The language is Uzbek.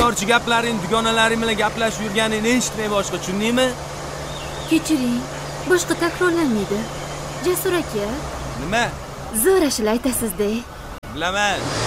bekorchi gaplaring, dugonalaring bilan gaplashib yurganingni eshitmay boshqa, tushundingmi? Kechiring. Boshqa takrorlanmaydi. Jasur aka. Nima? Zo'r ashula aytasiz-da. Bilaman.